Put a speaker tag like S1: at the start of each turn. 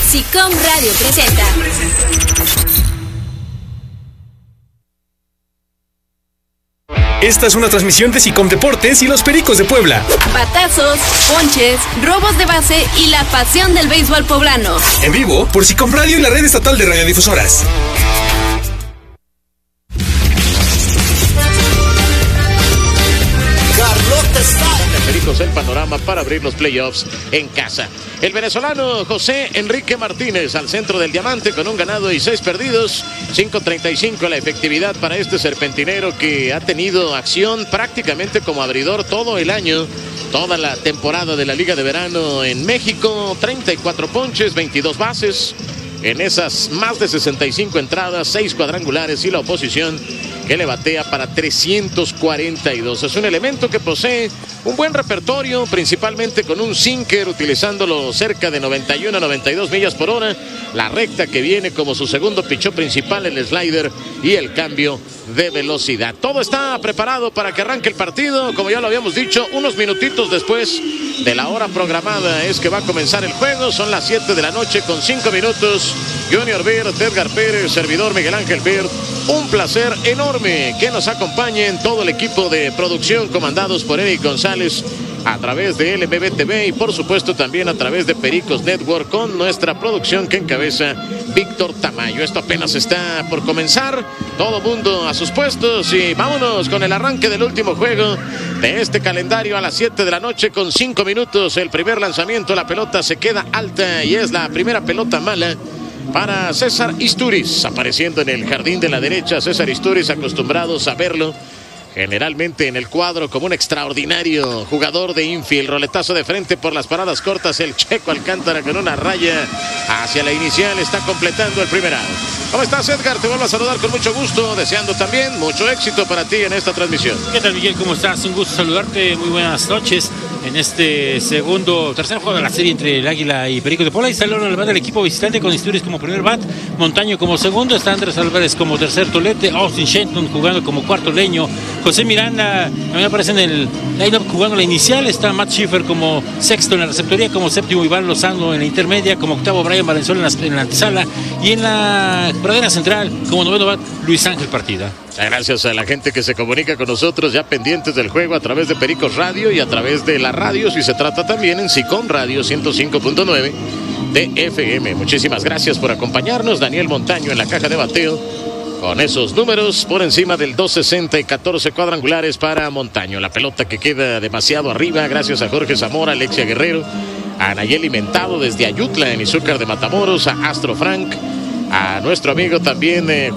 S1: SICOM Radio presenta.
S2: Esta es una transmisión de SICOM Deportes y los Pericos de Puebla.
S1: Batazos, ponches, robos de base y la pasión del béisbol poblano.
S2: En vivo por SICOM Radio y la red estatal de radiodifusoras.
S3: Pericos el panorama para abrir los playoffs en casa. El venezolano José Enrique Martínez al centro del diamante con un ganado y 6 perdidos. 5.35 la efectividad para este serpentinero que ha tenido acción prácticamente como abridor todo el año, toda la temporada de la Liga de Verano en México. 34 ponches, 22 bases. En esas más de 65 entradas, 6 cuadrangulares y la oposición que le batea para 342. Es un elemento que posee un buen repertorio, principalmente con un sinker, utilizándolo cerca de 91 a 92 millas por hora. La recta que viene como su segundo pichó principal, el slider y el cambio de velocidad. Todo está preparado para que arranque el partido. Como ya lo habíamos dicho, unos minutitos después de la hora programada es que va a comenzar el juego. Son las 7 de la noche con 5 minutos. Junior Bird, Edgar Pérez, servidor Miguel Ángel Bird. Un placer enorme que nos acompañen todo el equipo de producción comandados por Eric González a través de LMB TV y por supuesto también a través de Pericos Network con nuestra producción que encabeza Víctor Tamayo. Esto apenas está por comenzar, todo mundo a sus puestos y vámonos con el arranque del último juego de este calendario a las 7 de la noche con 5 minutos. El primer lanzamiento, la pelota se queda alta y es la primera pelota mala para César Isturiz, apareciendo en el jardín de la derecha. César Isturiz, acostumbrados a verlo generalmente en el cuadro como un extraordinario jugador de infield. Roletazo de frente por las paradas cortas, el Checo Alcántara con una raya hacia la inicial, está completando el primer out. ¿Cómo estás, Edgar? Te vuelvo a saludar con mucho gusto, deseando también mucho éxito para ti en esta transmisión.
S4: ¿Qué tal, Miguel? ¿Cómo estás? Un gusto saludarte, muy buenas noches en este tercer juego de la serie entre el Águila y Pericos de Puebla. Y salió al bat del equipo visitante con Isturiz como primer bat, Montaño como segundo, está Andrés Álvarez como tercer tolete, Austin Shenton jugando como cuarto leño, José Miranda también aparece en el line-up jugando la inicial, está Matt Schiffer como sexto en la receptoría, como séptimo Iván Lozano en la intermedia, como octavo Brian Valenzuela en la antesala y en la pradera central como noveno bat Luis Ángel Partida.
S3: Gracias a la gente que se comunica con nosotros ya pendientes del juego a través de Pericos Radio y a través de la radio, si se trata también en SICOM Radio 105.9 de FM. Muchísimas gracias por acompañarnos. Daniel Montaño en la caja de bateo con esos números por encima del 260 y 14 cuadrangulares para Montaño. La pelota que queda demasiado arriba gracias a Jorge Zamora, Alexia Guerrero, a Nayeli Mentado desde Ayutla en Izúcar de Matamoros, a Astro Frank, a nuestro amigo también